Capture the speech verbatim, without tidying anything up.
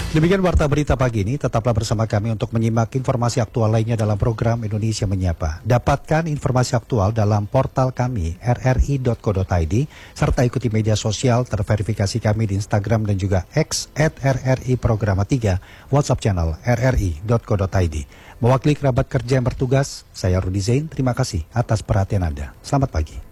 Demikian warta berita pagi ini, tetaplah bersama kami untuk menyimak informasi aktual lainnya dalam program Indonesia Menyapa. Dapatkan informasi aktual dalam portal kami r r i dot co dot i d serta ikuti media sosial terverifikasi kami di Instagram dan juga X at r r i programa tiga, WhatsApp channel r r i dot co dot i d. Mewakili kerabat kerja yang bertugas, saya Rudi Zain, terima kasih atas perhatian Anda. Selamat pagi.